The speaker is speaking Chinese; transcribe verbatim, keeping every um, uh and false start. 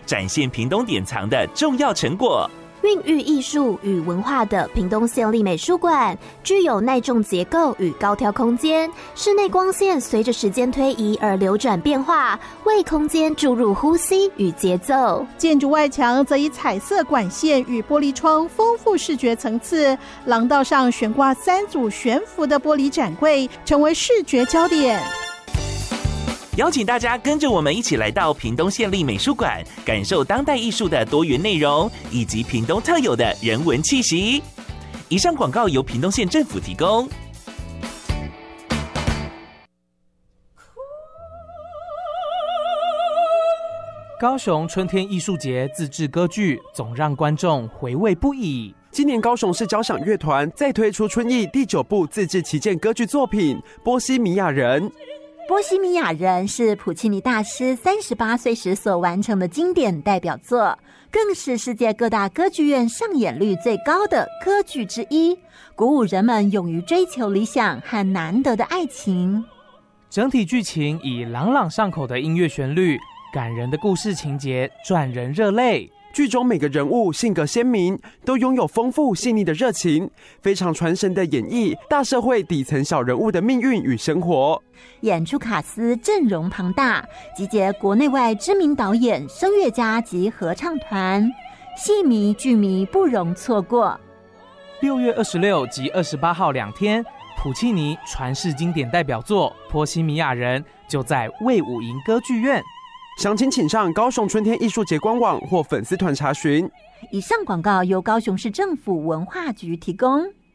展现屏东典藏的重要成果。 孕育艺术与文化的屏东县立美术馆，具有耐重结构与高挑空间，室内光线随着时间推移而流转变化，为空间注入呼吸与节奏。 建筑外墙则以彩色管线与玻璃窗丰富视觉层次，廊道上悬挂三组悬浮的玻璃展柜，成为视觉焦点。 邀请大家跟着我们一起来到屏东县立美术馆，感受当代艺术的多元内容，以及屏东特有的人文气息。以上广告由屏东县政府提供。 高雄春天艺术节自制歌剧总让观众回味不已。 今年高雄市交响乐团再推出春艺第九部自制旗舰歌剧作品《波西米亚人》。 波西米亚人是普契尼大师三十八岁时所完成的经典代表作，更是世界各大歌剧院上演率最高的歌剧之一，鼓舞人们勇于追求理想和难得的爱情。 整体剧情以朗朗上口的音乐旋律、感人的故事情节赚人热泪。 剧中每个人物性格鲜明，都拥有丰富细腻的热情，非常传神的演绎大社会底层小人物的命运与生活。 演出卡司阵容庞大，集结国内外知名导演、声乐家及合唱团，戏迷剧迷不容错过。 六月二十六及二十八号两天，普契尼传世经典代表作《波西米亚人》就在卫武营歌剧院。 详情请上高雄春天艺术节官网或粉丝团查询。 以上广告由高雄市政府文化局提供。